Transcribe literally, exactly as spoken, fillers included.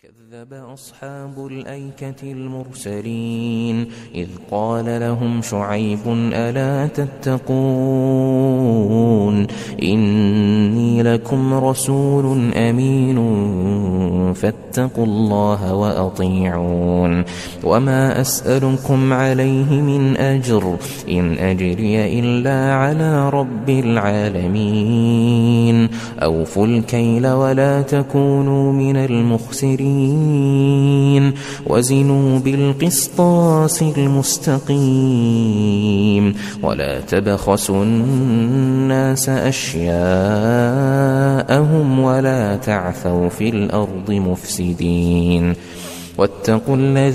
كذب أصحاب الأيكة المرسلين إذ قال لهم شعيب ألا تتقون إني لكم رسول أمين فاتقوا الله وأطيعون وما أسألكم عليه من أجر إن أجري إلا على رب العالمين أوفوا الكيل ولا تكونوا من المخسرين وزنوا بالقسطاس المستقيم ولا تبخسوا الناس أشياءهم ولا تعثوا في الأرض مفسدين واتقوا الذي